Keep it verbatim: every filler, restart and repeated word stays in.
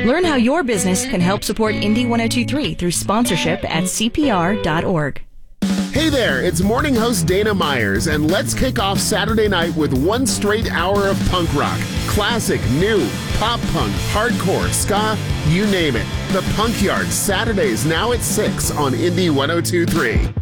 Learn how your business can help support Indy one oh two three through sponsorship at C P R dot org. Hey there, it's morning host Dana Myers, and let's kick off Saturday night with one straight hour of punk rock. Classic, new, pop punk, hardcore, ska, you name it. The Punk Yard, Saturdays now at six on Indy one oh two three.